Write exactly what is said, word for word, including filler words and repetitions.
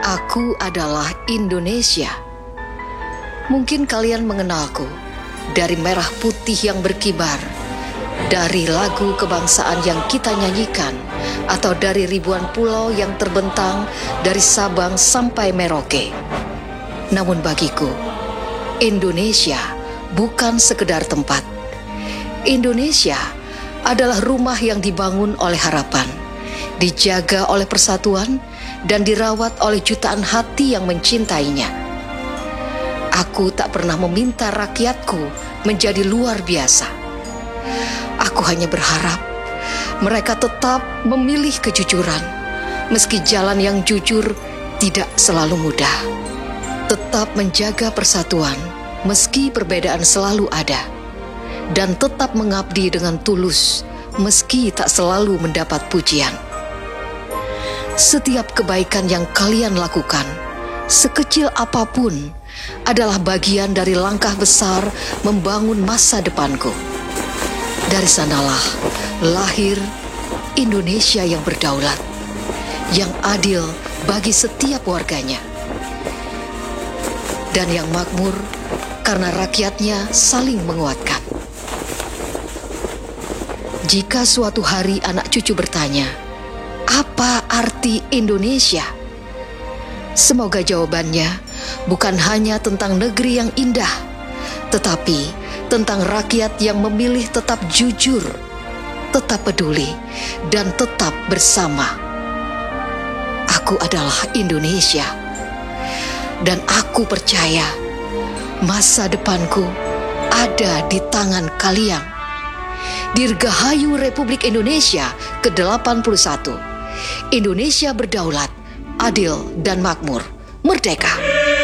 Aku adalah Indonesia. Mungkin kalian mengenalku dari merah putih yang berkibar, dari lagu kebangsaan yang kita nyanyikan, atau dari ribuan pulau yang terbentang dari Sabang sampai Merauke. Namun bagiku, Indonesia bukan sekedar tempat. Indonesia adalah rumah yang dibangun oleh harapan, dijaga oleh persatuan, dan dirawat oleh jutaan hati yang mencintainya. Aku tak pernah meminta rakyatku menjadi luar biasa. Aku hanya berharap mereka tetap memilih kejujuran, meski jalan yang jujur tidak selalu mudah. Tetap menjaga persatuan, meski perbedaan selalu ada. Dan tetap mengabdi dengan tulus, meski tak selalu mendapat pujian. Setiap kebaikan yang kalian lakukan, sekecil apapun, adalah bagian dari langkah besar membangun masa depanku. Dari sanalah lahir Indonesia yang berdaulat, yang adil bagi setiap warganya, dan yang makmur karena rakyatnya saling menguatkan. Jika suatu hari anak cucu bertanya, apa arti Indonesia? Semoga jawabannya bukan hanya tentang negeri yang indah, tetapi tentang rakyat yang memilih tetap jujur, tetap peduli, dan tetap bersama. Aku adalah Indonesia, dan aku percaya masa depanku ada di tangan kalian. Dirgahayu Republik Indonesia ke delapan puluh satu. Indonesia berdaulat, adil dan makmur, merdeka.